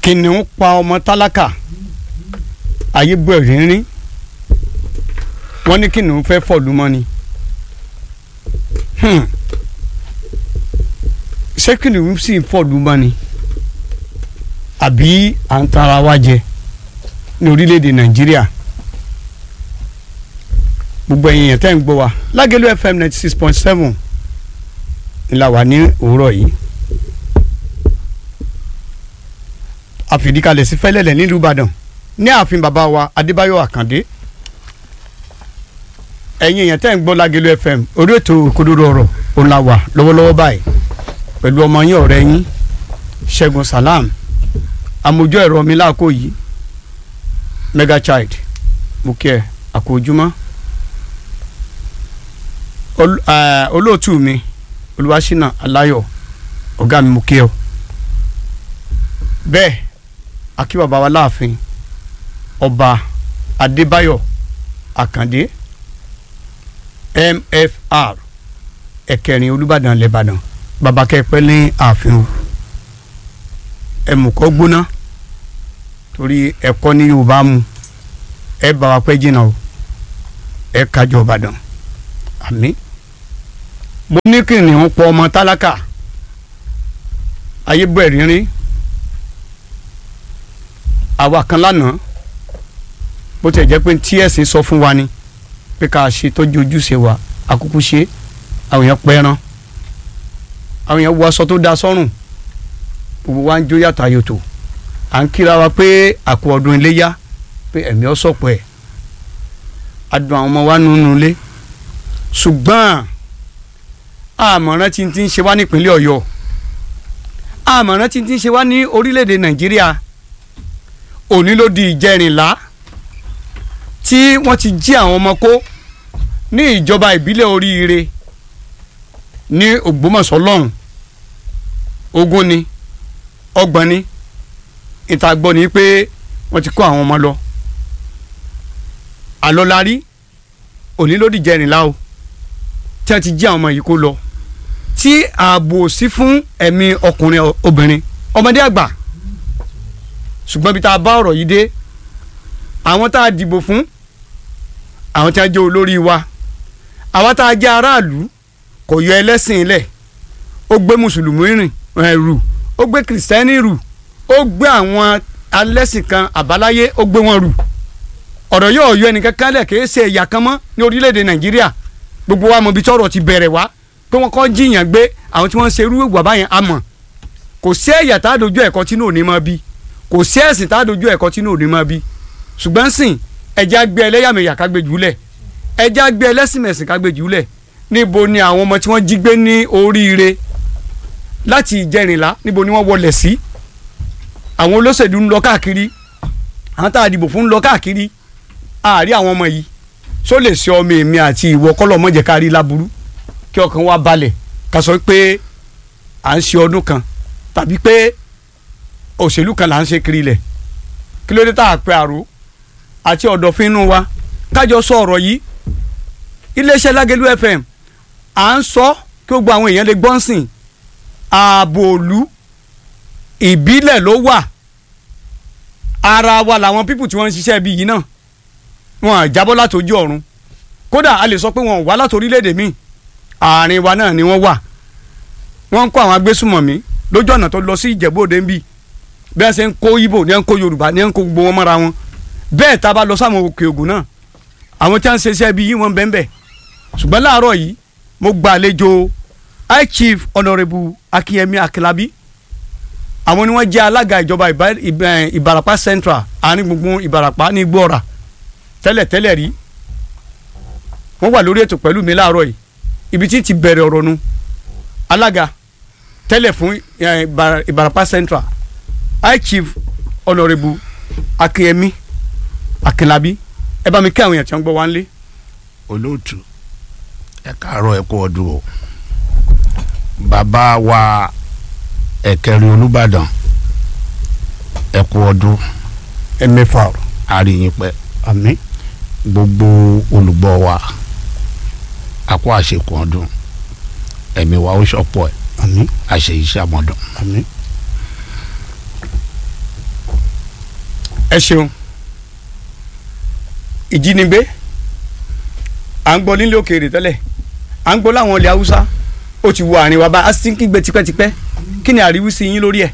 kìnìún pa ọmọ tálákà ayé bú ẹ̀rín wọ́n ní kìnìún fẹ́ fọ̀lú mọ́ ni ṣé kìnìún sì fọ̀lú mọ́ ni àbí à ń tara wa jẹ ní orílẹ̀-èdè Nàìjíríà gbogbo ẹ̀yin yẹn tẹ́ ń gbọ́ wa Lágẹ̀lú FM 96.7 ńlá wà ní òwúrọ̀ yìí àfìdíkalẹ̀ sí Fẹ́lẹ́lẹ̀ nílùú Ìbàdàn ní ààfin bàbá wa Adébáyọ̀ Àkàndé ẹ̀yin yẹn tẹ́ ń gbọ́ Lágẹ̀lú FM orí ètò òkodoro ọ̀rọ̀ òun la wà lọ́wọ́lọ́wọ́ báyìí pẹ̀lú ọmọ yín ọ̀rẹ́ yín Ṣẹ́gun Salam amójú ẹ̀rọ mi láàkó yìí Mega Child mo kí ẹ àkójúmọ́ olóòtú mi Olúwaṣínà Aláyọ̀ ọ̀gá mi mo kí ọ bẹ́ẹ̀ akí bàbá wa láàfin ọba Adébáyọ̀ Àkàndé MFR ẹ̀kẹrin Olúbàdàn lẹ́bàdàn bàbá kẹ́pẹ́ ní ààfin o ẹ̀mùkọ́ gbóná torí ẹ̀kọ́ ní Yorùbá mu ẹ̀ bá wa pẹ́ jìnnà o ẹ̀ kájọ Ìbàdàn àmín. mo ní kìnìún pọ̀ ọmọ tálákà ayé bú ẹ̀rín àwa kan lánàá bó ti jẹ́ pé tí ẹ̀sìn sọ fún wa ni pé ká ṣe tọ́jú ojúṣe wa àkókò ṣe àwọn èèyàn pẹ́ran àwọn èèyàn wọ aṣọ tó da sọ́rùn gbogbo wa ń jó yàtọ̀ àyòtò à ń kíra wa pé àkó ọdún iléyá pé ẹ̀mí ọ̀sọ̀pọ̀ ẹ̀ adùn àwọn ọmọ wa nínú ilé ṣùgbọ́n àmọ̀ràn tí ń ṣe wá nípínlẹ̀ Ọ̀yọ́ àmọ̀ràn tí ń ṣe wá ní orílẹ̀-èdè Nàìjíríà òní ló di ìjẹrìnlá tí wọ́n ti jí àwọn ọmọ kó ní ìjọba ìbílẹ̀ Oríire ní Ògbómọ̀ṣọ́ lọ́hùn ogún ni ọgbọ̀n ni ìta gbọ́ ni pé wọ́n ti kó àwọn ọmọ lọ àlọ́lárí òní ló di ìjẹrìnlá o tí wọ́n ti jí àwọn ọmọ yìí kó lọ tí ààbò sí fún ẹ̀mí ọkùnrin obìnrin ọmọdé àgbà ṣùgbọ́n bí tá a bá ọ̀rọ̀ yìí dé àwọn tá a dìbò fún àwọn tí a jẹ́ olórí wa àwa tá a jẹ́ aráàlú kò yọ ẹlẹ́sìn ilẹ̀ ó gbé mùsùlùmí rù ó gbé kìrìsìtẹ́nì rù ó gbé àwọn alẹ́sìn kan àbáláyé ó gbé wọn rù ọ̀rọ̀ yóò yọ ẹnìkan kan lẹ̀ kì í ṣe ẹ̀yà kan mọ́ ní orílẹ̀-èdè Nàìjíríà gbogbo wa mọ̀ bí tọ́rọ̀ ti bẹ̀rẹ̀ wá pé wọ́n kọ́ jiyàn gbé àwọn tí wọ́n ń ṣe irú ìwà báyẹn a mọ̀ kò sí ẹ̀yà tá a dojú ẹ̀kọ́ tí náà ò ní máa bí kò sí ẹ̀sìn tá a dojú ẹ̀kọ́ tí náà ò ní máa bí ṣùgbọ́n sìn ẹja gbé ẹlẹ́yàmẹ̀yà ká gbé jùlẹ̀ ẹja gbé ẹlẹ́sìnmẹ̀sìn ká gbé jùlẹ̀ níbo ni àwọn ọmọ tí wọ́n jí gbé ní Oríire láti ìjẹrìnlá níbo ni wọ́n wọlé sí àwọn olóṣèlú ń lọ káàkiri àwọn tá a dìbò fún ń lọ káàkiri àárí àwọn ọmọ yìí só lè ṣe ọmọ èmi àti ìwọ kọ́lọ̀ mọ́jẹ̀ ká rí láburú kí ọkàn wa balẹ̀ ká sọ pé à ń ṣe ọdún kan tàbí pé òṣèlú kan là ń ṣe kiri ilẹ̀ kí ló dé tá a pè àrò àti ọ̀dọ̀fínú wa kájọ sọ ọ̀rọ̀ yìí iléeṣẹ́ Lágẹ̀lú FM à ń sọ kí gbogbo àwọn èèyàn lè gbọ́n sìn ààbò òlu ìbílẹ̀ ló wà ara wa làwọn pípù tí wọ́n ń ṣiṣẹ́ bí yìí náà wọn jábọ́ látòjú ọ̀run kódà a lè sọ pé wọn ò wá láti orílẹ̀-èdè míì àárín wa náà ni wọ́n wà wọ́n ń kó àwọn agbésùmọ̀mí lójú ọ̀nà tó lọ sí Ìjẹ̀bú Òde ń bì bí wọ́n ṣe ń kó Ìgbò ní wọ́n ń kó Yorùbá ní wọ́n ń kó gbogbo wọn mọ́ra wọn bẹ́ẹ̀ tá a bá lọ sáwọn òkè ògùn náà àwọn tí wọ́n ń ṣe iṣẹ́ bí yìí wọ́n bẹ́ẹ̀ bẹ́ẹ̀ ṣùgbọ́n láàárọ̀ yìí mo gba àlejò High Chief Honourable Akínyẹmí Akínlábí àwọn ni wọ́n jẹ́ alága ìjọba Ìbàràpá Central àárín gbùngbùn Ìbàràpá ní Igbóọrà tẹ́lẹ̀ rí wọ́n wà lórí ètò pẹ̀lú mi láàárọ̀ yìí ibi tí ti bẹ̀rẹ̀ ọ̀rọ̀ nu alága tẹ́lẹ̀ fún Ìbàràpá Central High Chief Honourable Akínyẹmí Akínlábí ẹ bá mi kí àwọn èèyàn tí wọ́n gbọ́ wá ń lé. olóòtú ẹ káàárọ̀ ẹ kú ọdún o bàbá wa ẹ̀kẹrin Olúbàdàn ẹ kú ọdún MFR àríyìn pẹ́ àmín gbogbo olùgbọ́ wa àkó àṣekùn ọdún ẹ̀mí wa ó ṣọ̀pọ̀ ẹ̀ àmín àṣẹ iṣẹ́ àmọ́dún. àmín ẹ ṣeun ìjínigbé à ń gbọ́ nílé òkèèrè tẹ́lẹ̀ à ń gbọ́ láwọn ilẹ̀ haúsá ó ti wọ àárín wa bá a sì ń kígbe tipẹ́tipẹ́ kí ni àríwísí yín lórí ẹ̀.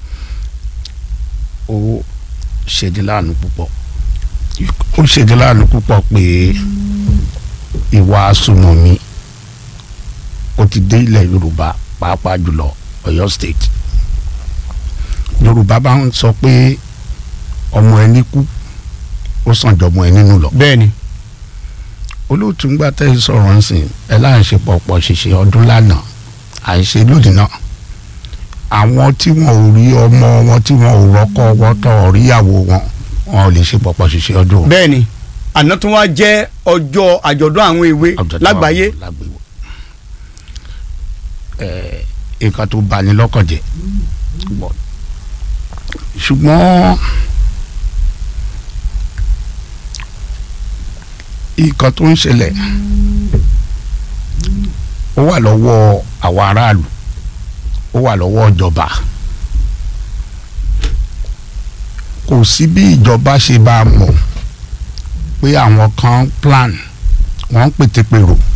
ó ṣèdí láàánú púpọ̀ ó ṣèdí láàánú púpọ̀ pé ìwà àsùnmọ̀mí ó ti dé ilẹ̀ Yorùbá pàápàá jùlọ Ọ̀yọ́ state. Yorùbá bá ń sọ pé ọmọ ẹni kú ó sàn jọmọ ẹni nù lọ. bẹ́ẹ̀ni. olóòtú ń gbà tẹ́ ẹ sọ̀rọ̀ ń sìn ẹ láǹṣe pọ̀pọ̀ ṣìṣe ọdún lánàá àìṣe lónìí náà àwọn tí wọn ò rí ọmọ wọn tí wọn ò rọ́kọ wọn tọ̀ ríyàwó wọn ò lè ṣe pọ̀pọ̀ ṣìṣe ọdún. bẹ́ẹ̀ni àná tó wá jẹ́ ọjọ́ àjọ̀dún àwọn èwe lágbàáyé. nǹkan tó bani lọ́kàn jẹ́ ṣùgbọ́n nǹkan tó ń ṣẹlẹ̀ ó wà lọ́wọ́ àwọn aráàlú ó wà lọ́wọ́ ìjọba kò sí bí ìjọba ṣe bá mọ̀ pé àwọn kan plan wọ́n ń pètèpèrò